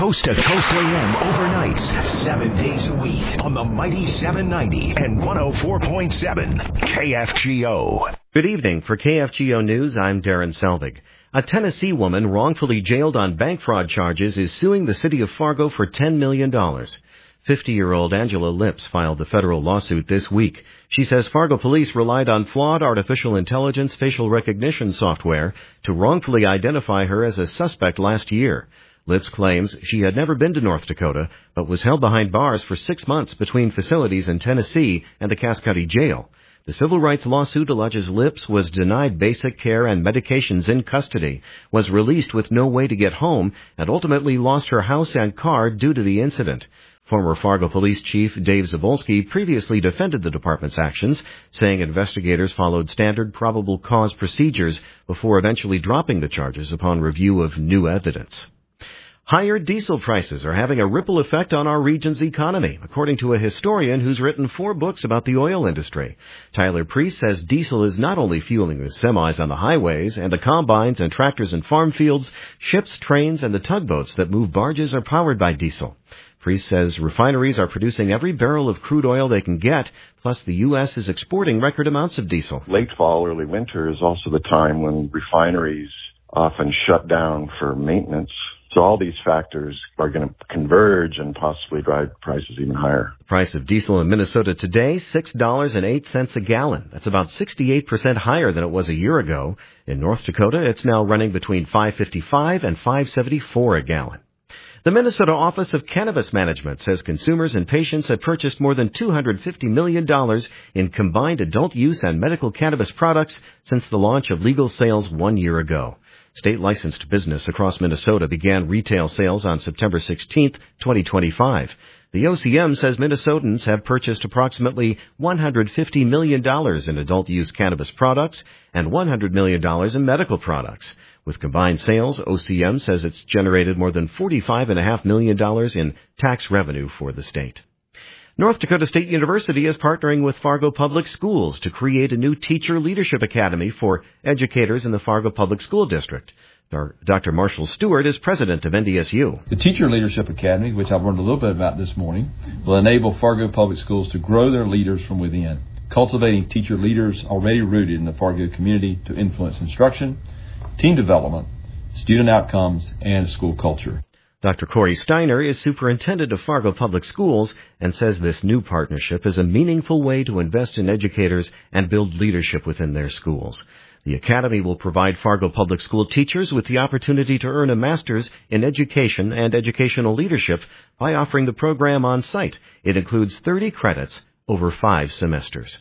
Coast to Coast AM overnights, 7 days a week on the mighty 790 and 104.7 KFGO. Good evening. For KFGO News, I'm Darren Selvig. A Tennessee woman wrongfully jailed on bank fraud charges is suing the city of Fargo for $10 million. 50-year-old Angela Lips filed the federal lawsuit this week. She says Fargo police relied on flawed artificial intelligence facial recognition software to wrongfully identify her as a suspect last year. Lips claims she had never been to North Dakota, but was held behind bars for 6 months between facilities in Tennessee and the Cass County Jail. The civil rights lawsuit alleges Lips was denied basic care and medications in custody, was released with no way to get home, and ultimately lost her house and car due to the incident. Former Fargo Police Chief Dave Zabolski previously defended the department's actions, saying investigators followed standard probable cause procedures before eventually dropping the charges upon review of new evidence. Higher diesel prices are having a ripple effect on our region's economy, according to a historian who's written 4 books about the oil industry. Tyler Priest says diesel is not only fueling the semis on the highways and the combines and tractors in farm fields, ships, trains, and the tugboats that move barges are powered by diesel. Priest says refineries are producing every barrel of crude oil they can get, plus the U.S. is exporting record amounts of diesel. Late fall, early winter is also the time when refineries often shut down for maintenance. So all these factors are going to converge and possibly drive prices even higher. The price of diesel in Minnesota today, $6.08 a gallon. That's about 68% higher than it was a year ago. In North Dakota, it's now running between $5.55 and $5.74 a gallon. The Minnesota Office of Cannabis Management says consumers and patients have purchased more than $250 million in combined adult use and medical cannabis products since the launch of legal sales 1 year ago. State-licensed business across Minnesota began retail sales on September 16, 2025. The OCM says Minnesotans have purchased approximately $150 million in adult-use cannabis products and $100 million in medical products. With combined sales, OCM says it's generated more than $45.5 million in tax revenue for the state. North Dakota State University is partnering with Fargo Public Schools to create a new teacher leadership academy for educators in the Fargo Public School District. Dr. Marshall Stewart is president of NDSU. The Teacher Leadership Academy, which I've learned a little bit about this morning, will enable Fargo Public Schools to grow their leaders from within, cultivating teacher leaders already rooted in the Fargo community to influence instruction, team development, student outcomes, and school culture. Dr. Corey Steiner is superintendent of Fargo Public Schools and says this new partnership is a meaningful way to invest in educators and build leadership within their schools. The academy will provide Fargo Public School teachers with the opportunity to earn a master's in education and educational leadership by offering the program on site. It includes 30 credits over 5 semesters.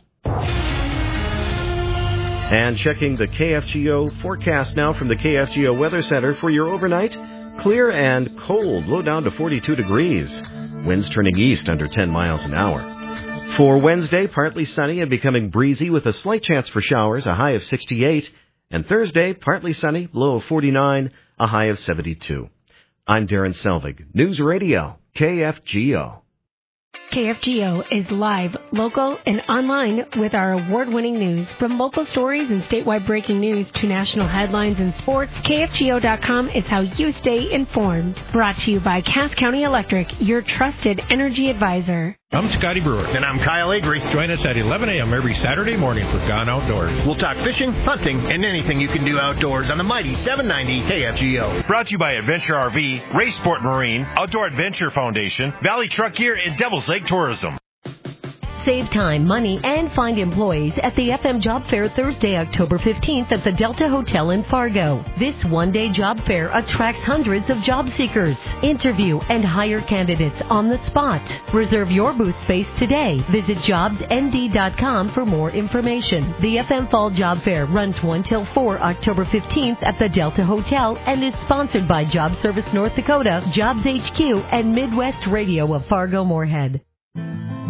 And checking the KFGO forecast now from the KFGO Weather Center for your overnight. Clear and cold, low down to 42 degrees. Winds turning east under 10 miles an hour. For Wednesday, partly sunny and becoming breezy with a slight chance for showers, a high of 68. And Thursday, partly sunny, low of 49, a high of 72. I'm Darren Selvig, News Radio, KFGO. KFGO is live, local, and online with our award-winning news. From local stories and statewide breaking news to national headlines and sports, KFGO.com is how you stay informed. Brought to you by Cass County Electric, your trusted energy advisor. I'm Scotty Brewer. And I'm Kyle Avery. Join us at 11 a.m. every Saturday morning for Gone Outdoors. We'll talk fishing, hunting, and anything you can do outdoors on the mighty 790 KFGO. Brought to you by Adventure RV, Ray Sport Marine, Outdoor Adventure Foundation, Valley Truck Gear, and Devil's Lake Tourism. Save time, money, and find employees at the FM Job Fair Thursday, October 15th at the Delta Hotel in Fargo. This one-day job fair attracts hundreds of job seekers. Interview and hire candidates on the spot. Reserve your booth space today. Visit jobsnd.com for more information. The FM Fall Job Fair runs 1 till 4 October 15th at the Delta Hotel and is sponsored by Job Service North Dakota, Jobs HQ, and Midwest Radio of Fargo-Moorhead.